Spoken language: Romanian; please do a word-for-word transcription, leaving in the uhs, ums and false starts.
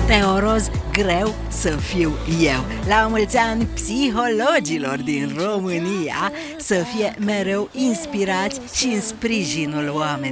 Teoroz, greu să fiu eu. La mulți ani psihologilor din România, să fie mereu inspirați și în sprijinul oamenilor.